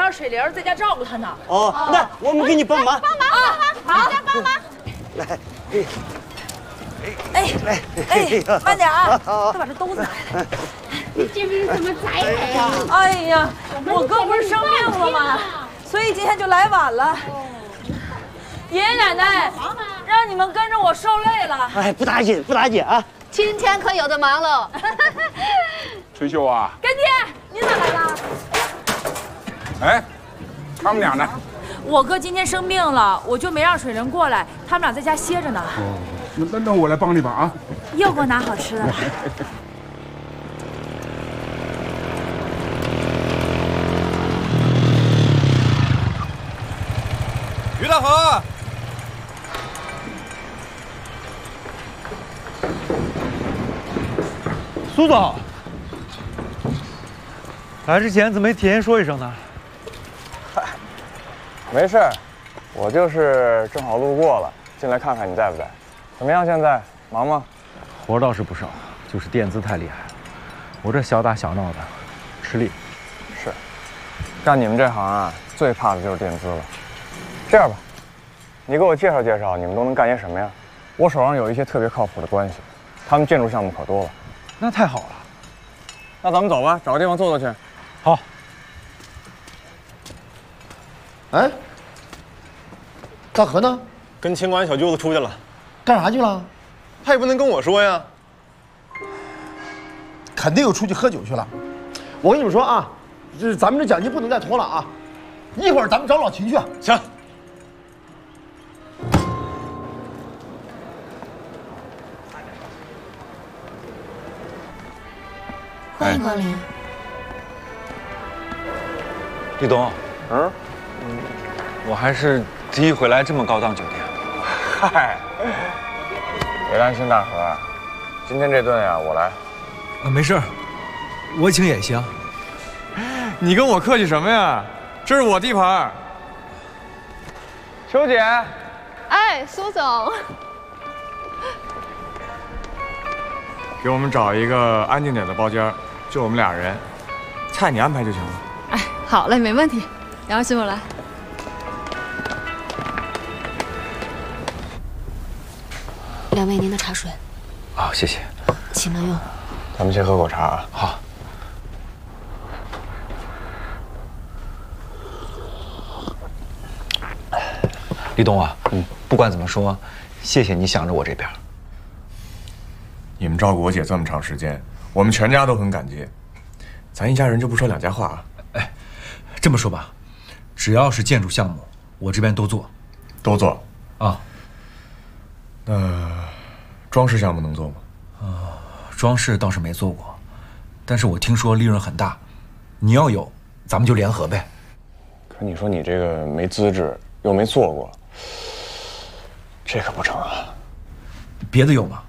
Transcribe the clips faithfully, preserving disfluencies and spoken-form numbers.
让水玲在家照顾他呢。 哦，那我们给你帮忙。 帮忙啊！好，帮忙。 来， 哎哎哎，慢点啊！他把这兜子拿来。 你这不是怎么才来呀？ 哎呀，我哥不是生病了吗？所以今天就来晚了。爷爷奶奶，让你们跟着我受累了。 哎，不打紧，不打紧啊。 今天可有的忙喽。 春秀啊， 干爹，你咋来了？ 哎，他们俩呢？ 我哥今天生病了，我就没让水玲过来，他们俩在家歇着呢。 哦，那那那我来帮你把啊。 又给我拿好吃的了。 于大河， 苏总，来之前怎么没提前说一声呢？ 嗨，没事儿，我就是正好路过了，进来看看你在不在。怎么样？现在忙吗？ 活倒是不少，就是垫资太厉害，我这小打小闹的，吃力。 是，干你们这行啊，最怕的就是垫资了。这样吧，你给我介绍介绍，你们都能干些什么呀？我手上有一些特别靠谱的关系，他们建筑项目可多了。 那太好了， 那咱们走吧，找个地方坐坐去。 好。 哎，大河呢？ 跟清管小舅子出去了。 干啥去了？ 他也不能跟我说呀。 肯定又出去喝酒去了。我跟你们说啊，这咱们这奖金不能再拖了啊！一会儿咱们找老秦去。 行。 欢迎光临。 李董， 嗯， 我还是第一回来这么高档酒店。 嗨，别担心，大河，今天这顿呀，我来。 啊，没事，我请也行。你跟我客气什么呀？这是我地盘。 秋姐， 哎，苏总， 给我们找一个安静点的包间，就我们俩人，菜你安排就行了。 哎，好嘞，没问题。杨师傅来。两位，您的茶水。 好，谢谢。 请慢用。 咱们先喝口茶啊。 好。李董啊，嗯，不管怎么说，谢谢你想着我这边。 你们照顾我姐这么长时间，我们全家都很感激。咱一家人就不说两家话啊。 哎，这么说吧，只要是建筑项目，我这边都做。 都做啊。 那装饰项目能做吗？ 啊、呃，装饰倒是没做过，但是我听说利润很大，你要有，咱们就联合呗。 可你说你这个没资质，又没做过，这可不成啊。 别的有吗？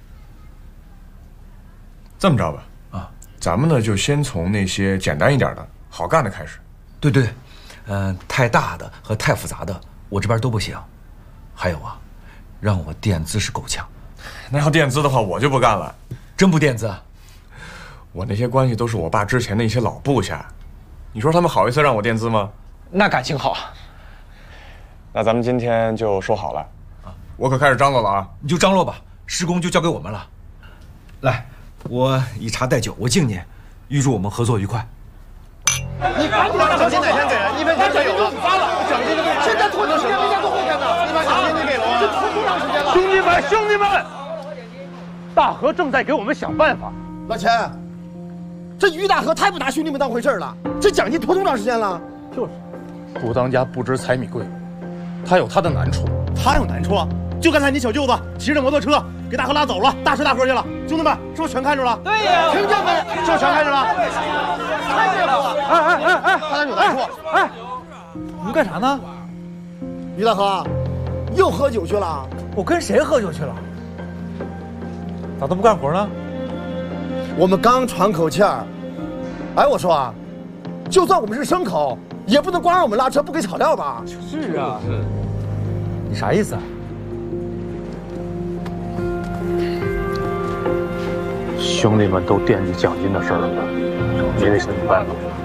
这么着吧， 啊， 咱们呢就先从那些简单一点的、好干的开始。 对对，嗯、呃，太大的和太复杂的，我这边都不行。还有啊，让我垫资是够呛。 那要垫资的话，我就不干了。 真不垫资？ 我那些关系都是我爸之前的一些老部下，你说他们好意思让我垫资吗？ 那感情好啊。 那咱们今天就说好了啊，我可开始张罗了啊！ 你就张罗吧，施工就交给我们了。来，我以茶代酒，我敬您，预祝我们合作愉快。 你赶紧把奖金哪天给人？一分钱没有了，奖金都现在拖到时间，明天都后天呢。你把奖金你给了我，这拖多长时间了？ 兄弟们，兄弟们，大河正在给我们想办法。 老钱，这于大河太不拿兄弟们当回事了，这奖金拖多长时间了？ 就是，主当家不知柴米贵，他有他的难处。 他有难处啊？就刚才你小舅子骑着摩托车给大河拉走了，大吃大喝去了。兄弟们，是不是全看着了？ 对呀， 听见没？是不是全看着了？看见了。 哎哎哎哎， 他有难处。 哎， 你们干啥呢？ 于大河，又喝酒去了？ 我跟谁喝酒去了？咋都不干活呢？ 我们刚喘口气儿。哎，我说啊，就算我们是牲口，也不能光让我们拉车不给草料吧？ 是啊，是。 你啥意思啊？ 兄弟们都惦记奖金的事儿了，你得想办法。